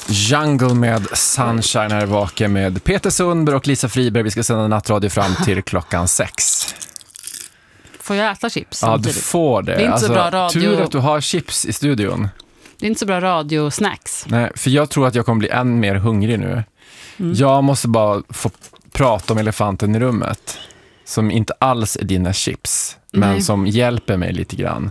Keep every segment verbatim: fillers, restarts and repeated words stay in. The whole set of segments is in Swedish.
Jungle med Sunshine här vaken med Peter Sundberg och Lisa Friberg. Vi ska sända nattradio fram till klockan sex. Får jag äta chips Ja, samtidigt? du får det. Det är inte alltså, så bra radio. Tur att du har chips i studion. Det är inte så bra radio-snacks. Nej, för jag tror att jag kommer bli än mer hungrig nu. Mm. Jag måste bara få prata om elefanten i rummet. Som inte alls är dina chips. Men Nej. som hjälper mig lite grann.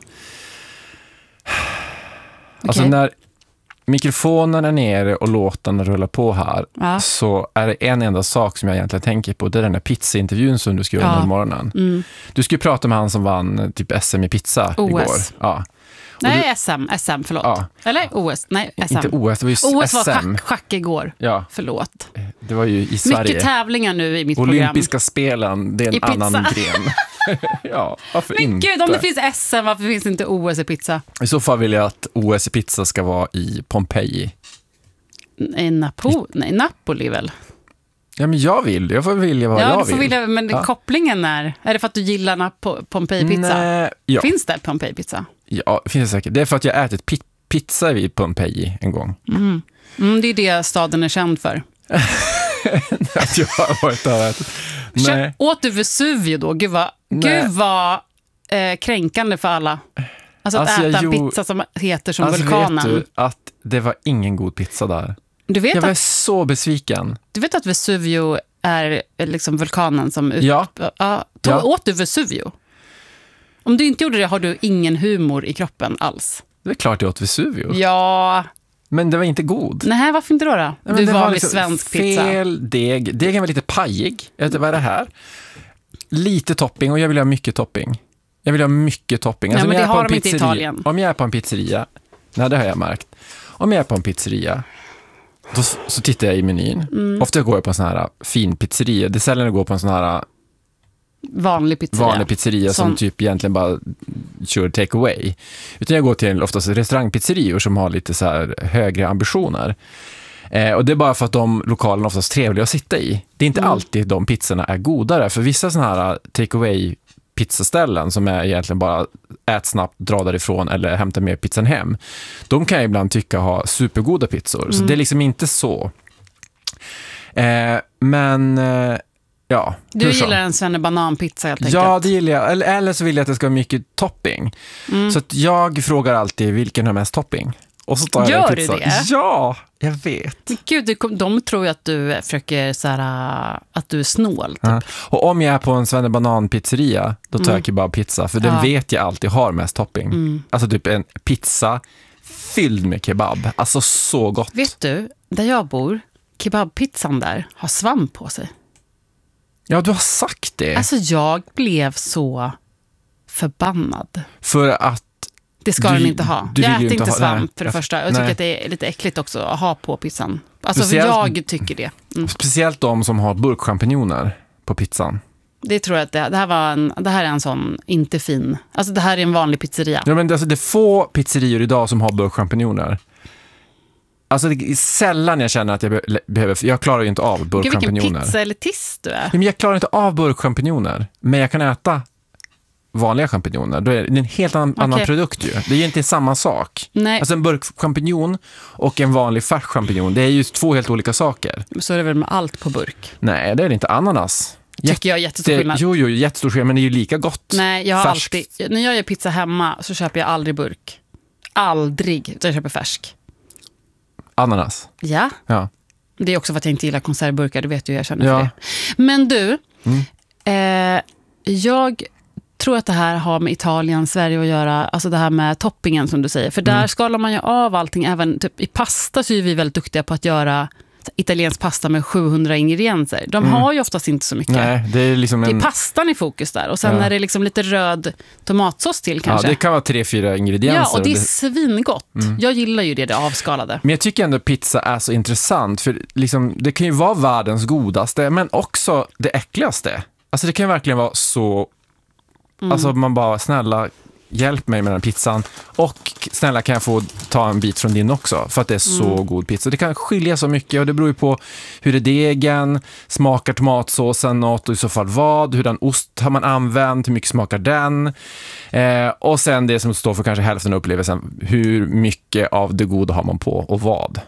Alltså Okej. när mikrofonen är nere och låten rullar på här, Ja. så är det en enda sak som jag egentligen tänker på. Det är den där pizzaintervjun som du ska göra Ja. under morgonen. Mm. Du skulle prata med han som vann typ S M i pizza O S. igår. Ja. Nej, du- S M. S M, förlåt. Ja. Eller O S. Nej, S M. Inte O S, det var ju O S var S M. schack, schack igår. Ja, Förlåt. det var ju i Sverige. Mycket tävlingar nu i mitt Olympiska program. spelen, det är en I pizza. annan gren. Ja, varför Men inte? gud, om det finns S M, varför finns det inte O S i pizza? I så fall vill jag att O S i pizza ska vara i Pompeji. Nej, Napo- Nej, Napoli väl? Ja, men jag vill. Jag får vilja vad Ja, jag du får vill. vilja, men Ja. kopplingen är... Är det för att du gillar Napo- Pompeji-pizza? Nej, ja. Finns det Pompeji-pizza? Ja, det finns det säkert. Det är för att jag ätit pi- pizza vid Pompeji en gång. Mm. Mm, det är det staden är känd för. Att jag har varit där och ätit. Kö- Nej. Åt du Vesuvio då? Gud vad, Nej. Gud vad eh, kränkande för alla. Alltså att Alltså, jag äta en gjorde- pizza som heter som Alltså, vulkanen. vet Du, du att det var ingen god pizza där? vet Jag var att, så besviken. du vet att Vesuvio är eh, liksom vulkanen som... Ut, Ja. Ja, då Ja. åt du Vesuvio? Om du inte gjorde det har du ingen humor i kroppen alls. Det är klart jag åt Vesuvio. Ja, Men det var inte god. nej, varför inte då? då? Nej, men Du det var med liksom svensk pizza. Fel deg. Degen var lite pajig. Jag vet inte vad är det här. Lite topping och jag vill ha mycket topping. Jag vill ha mycket topping. Ja, om men jag det är på har en de inte i pizzeria- Italien. Om jag är på en pizzeria, nej det har jag märkt. Om jag är på en pizzeria, då s- så tittar jag i menyn. Mm. Ofta går jag på en sån här fin pizzeria. Det är sällan jag går på en sån här Vanlig pizzeria. vanlig pizzeria som Sån- typ egentligen bara kör take away. Utan jag går till oftast restaurangpizzerior som har lite så här högre ambitioner. Eh, och det är bara för att de lokalerna oftast är trevliga att sitta i. Det är inte Mm. alltid de pizzorna är godare. För vissa såna här take away pizzaställen som är egentligen bara ät snabbt, dra därifrån eller hämta med pizzan hem. De kan jag ibland tycka ha supergoda pizzor. Så Mm. det är liksom inte så. Eh, men eh, ja. Du hur så? gillar en svennebananpizza helt enkelt. Ja, det gillar jag. Eller, eller så vill jag att det ska ha mycket topping. Mm. Så att jag frågar alltid vilken har mest topping. Och så tar jag Gör en du pizza. det? Ja, jag vet. Men gud, det kom- de tror ju att du försöker så här, att du är snål. Typ. Ja. Och om jag är på en svennebanan-pizzeria, då tar Mm. jag kebabpizza. För den Ja. vet jag alltid har mest topping. Mm. Alltså typ en pizza fylld med kebab. Alltså så gott. Vet du, där jag bor, kebabpizzan där har svamp på sig. Ja, du har sagt det. Alltså jag blev så förbannad. För att Det ska Du- den inte ha. du Jag vill ju äter inte inte ha- svamp nej. för det första. Jag tycker Nej. att det är lite äckligt också att ha på pizzan. Alltså Speciellt- jag tycker det. Mm. speciellt de som har burkchampinjoner på pizzan. Det tror jag att det, det, här var en, det här är en sån inte fin. Alltså det här är en vanlig pizzeria. Ja, men alltså, det är få pizzerior idag som har burkchampinjoner. Alltså det är sällan jag känner att jag be- behöver, jag klarar ju inte av Gud, vilken burkchampinjoner. pizzaelitist du är. Ja, men jag klarar inte av burkchampinjoner, men jag kan äta vanliga champinjoner. Då är det en helt annan, Okej. annan produkt ju. Det är ju inte samma sak. Nej, Alltså en burkchampinjon och en vanlig färsk champinjon, det är ju två helt olika saker. så är det väl med allt på burk. Nej, det är det inte. Ananas. Tycker jag är jättestor Det, skillnad. jo, jo, jättestor skillnad, men det är ju lika gott. Nej, jag har Färskt. alltid, när jag gör pizza hemma så köper jag aldrig burk. Aldrig, utan jag köper färsk. Ananas. Ja, Ja. det är också för att jag inte gillar konservburkar, du vet ju hur jag känner Ja. för det. Men du, Mm. eh, jag tror att det här har med Italien, Sverige att göra, alltså det här med toppingen som du säger. För där Mm. skalar man ju av allting, även typ i pasta så är vi väldigt duktiga på att göra italiensk pasta med sjuhundra ingredienser. De Mm. har ju oftast inte så mycket. Nej, det är liksom Det en... är pastan i fokus där. Och sen Ja. är det liksom lite röd tomatsås till Ja, kanske. det kan vara tre, fyra ingredienser. Ja, och det är det- svingott. Mm. Jag gillar ju det, det avskalade. Men jag tycker ändå pizza är så intressant, för liksom, det kan ju vara världens godaste, men också det äckligaste. Alltså det kan ju verkligen vara så, Mm. alltså man bara, snälla, hjälp mig med den pizzan. Och snälla, kan jag få ta en bit från din också, för att det är så Mm. god pizza. Det kan skilja så mycket och det beror ju på hur är degen, smakar tomatsåsen något och i så fall vad, hur den ost har man använt, hur mycket smakar den. Eh, och sen det som står för kanske hälften av upplevelsen, hur mycket av det goda har man på och vad.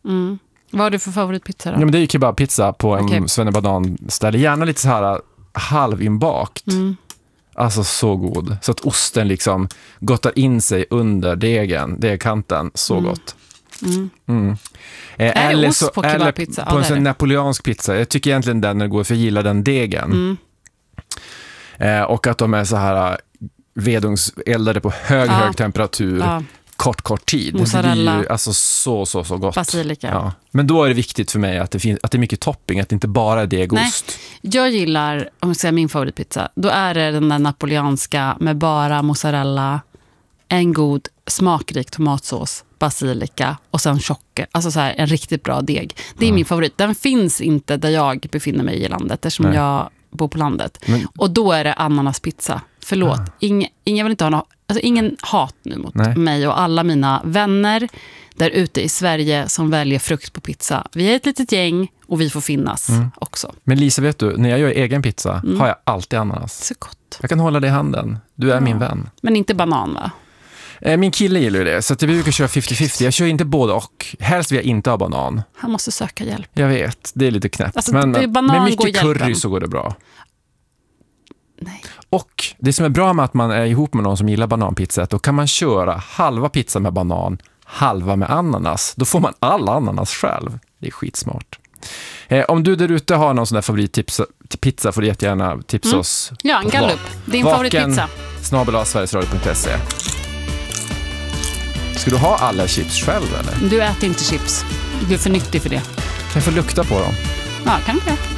Mm. Vad har du för favoritpizza då? Ja, men det är ju kebabpizza på en Okay. svennebanan-ställe. Gärna lite så här halvinbakt. Mm. Alltså så god. Så att osten liksom gottar in sig under degen, degkanten. Så Mm. gott. Mm. Mm. Eh, Är det eller ost så, på eller kebabpizza? på Ja, en det är sån det. napoleansk pizza. Jag tycker egentligen den är god, för jag gillar den degen. Mm. Eh, och att de är så här vedungseldade på hög, Ja. hög temperatur. Ja. Kort, kort tid. Mozzarella. Det blir ju alltså så, så, så gott. Basilika. Ja. Men då är det viktigt för mig att det, finns, att det är mycket topping, att det inte bara är degost. Jag gillar, om jag säger min favoritpizza, då är det den där napoleanska med bara mozzarella, en god smakrik tomatsås, basilika och sen tjocke. Alltså så här, en riktigt bra deg. Det är Ja. min favorit. Den finns inte där jag befinner mig i landet, eftersom Nej. jag bor på landet. Men, Och då är det ananaspizza. Förlåt, Ah. ingen, ingen vill inte ha någon, alltså ingen hat nu mot Nej. mig och alla mina vänner där ute i Sverige som väljer frukt på pizza. Vi är ett litet gäng och vi får finnas Mm. också. men Lisa, vet du, när jag gör egen pizza Mm. har jag alltid ananas. Så gott. Jag kan hålla det i handen. Du är Ja. min vän. Men inte banan, va? Eh, Min kille gillar ju det, så att jag brukar köra femtio femtio. Jag kör inte både och. Helst vill jag inte ha banan. Han måste söka hjälp. Jag vet, det är lite knäppt. Alltså, men det är banan med går mycket hjälpen. curry så går det bra. Nej. Och det som är bra med att man är ihop med någon som gillar bananpizza är att då kan man köra halva pizza med banan, halva med ananas. Då får man alla ananas själv. Det är skitsmart. Eh, om du där ute har någon sån där favorittips till pizza får du jättegärna tipsa Mm. oss. Ja, en gallup. Din Vaken- favoritpizza. snabel-a sverigesradio punkt se. Ska du ha alla chips själv eller? Du äter inte chips. Du är för nyttig för det. Kan jag få lukta på dem? Ja, kanske.